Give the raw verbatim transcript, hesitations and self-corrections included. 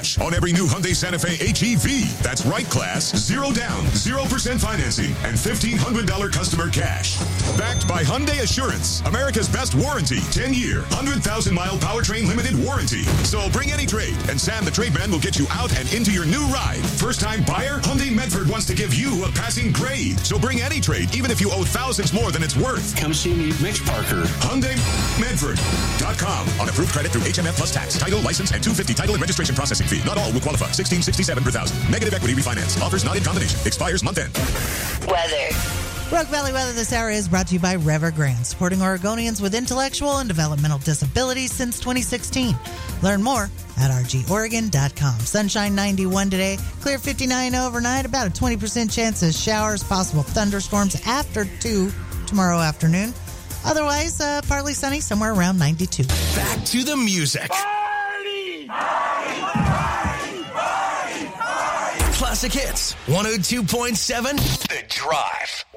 cash on every new Hyundai Santa Fe H E V. That's right, class. Zero down, zero percent financing, and fifteen hundred dollars customer cash. Backed by Hyundai Assurance, America's best warranty. ten-year, one hundred thousand mile powertrain limited warranty. So bring any trade, and Sam the Trade Man will get you out and into your new ride. First-time buyer? Hyundai Medford wants to give you a passing grade. So bring any trade, even if you owe thousands more than it's worth. Come see me, Mitch Parker. Hyundai Medford dot com. On approved credit through H M F plus tax, title, license, and two hundred fifty dollars title and registration processing fee. Not all will qualify. sixteen sixty-seven per thousand. Negative equity refinance. Offers not in combination. Expires month end. Weather. Rogue Valley Weather this hour is brought to you by Evergrande, supporting Oregonians with intellectual and developmental disabilities since twenty sixteen. Learn more at r g oregon dot com. Sunshine ninety-one today, clear fifty-nine overnight, about a twenty percent chance of showers, possible thunderstorms after two tomorrow afternoon. Otherwise, uh, partly sunny, somewhere around ninety-two. Back to the music. Party! Party! Party! Party! Party! Classic Hits, one oh two point seven The Drive.